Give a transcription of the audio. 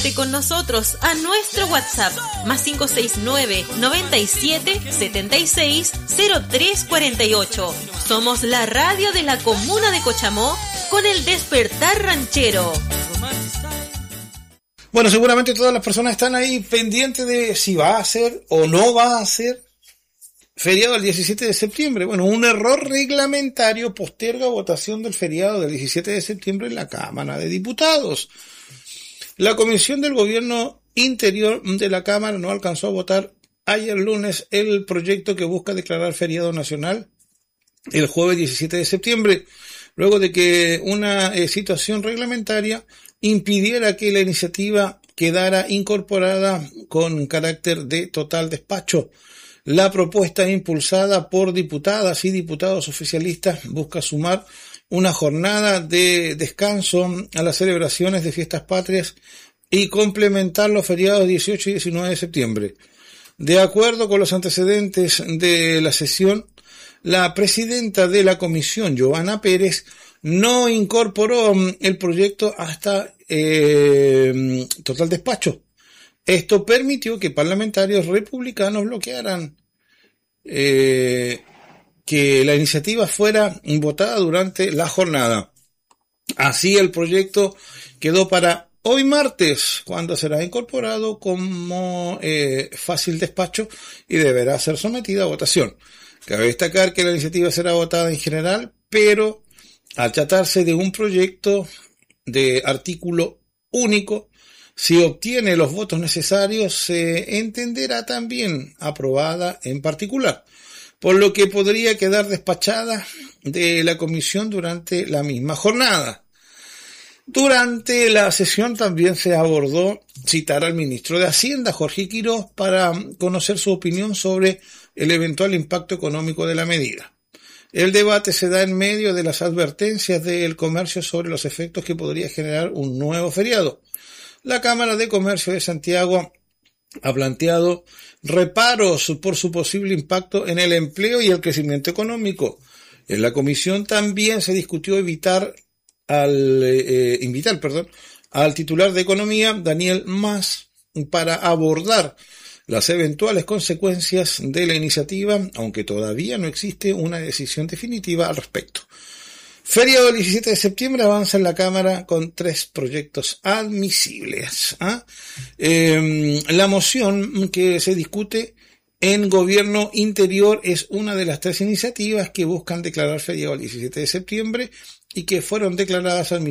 con nosotros a nuestro WhatsApp más 569 97 76 03 48. Somos la radio de la comuna de Cochamó con el despertar ranchero. Bueno, seguramente todas las personas están ahí pendientes de si va a ser o no va a ser feriado el 17 de septiembre. Bueno, un error reglamentario posterga votación del feriado del 17 de septiembre en la Cámara de Diputados. La Comisión del Gobierno Interior de la Cámara no alcanzó a votar ayer lunes el proyecto que busca declarar feriado nacional el jueves 17 de septiembre, luego de que una situación reglamentaria impidiera que la iniciativa quedara incorporada con carácter de total despacho. La propuesta impulsada por diputadas y diputados oficialistas busca sumar una jornada de descanso a las celebraciones de fiestas patrias y complementar los feriados 18 y 19 de septiembre. De acuerdo con los antecedentes de la sesión, la presidenta de la comisión, Giovanna Pérez, no incorporó el proyecto hasta total despacho. Esto permitió que parlamentarios republicanos bloquearan que la iniciativa fuera votada durante la jornada. Así el proyecto quedó para hoy martes, cuando será incorporado como fácil despacho y deberá ser sometida a votación. Cabe destacar que la iniciativa será votada en general, pero al tratarse de un proyecto de artículo único, si obtiene los votos necesarios, se entenderá también aprobada en particular, por lo que podría quedar despachada de la comisión durante la misma jornada. Durante la sesión también se abordó citar al ministro de Hacienda, Jorge Quiroz, para conocer su opinión sobre el eventual impacto económico de la medida. El debate se da en medio de las advertencias del comercio sobre los efectos que podría generar un nuevo feriado. La Cámara de Comercio de Santiago ha planteado reparos por su posible impacto en el empleo y el crecimiento económico. En la comisión también se discutió invitar al titular de Economía, Daniel Mas, para abordar las eventuales consecuencias de la iniciativa, aunque todavía no existe una decisión definitiva al respecto. Feriado del 17 de septiembre avanza en la Cámara con 3 proyectos admisibles. La moción que se discute en Gobierno Interior es una de las 3 iniciativas que buscan declarar feriado el 17 de septiembre y que fueron declaradas admisibles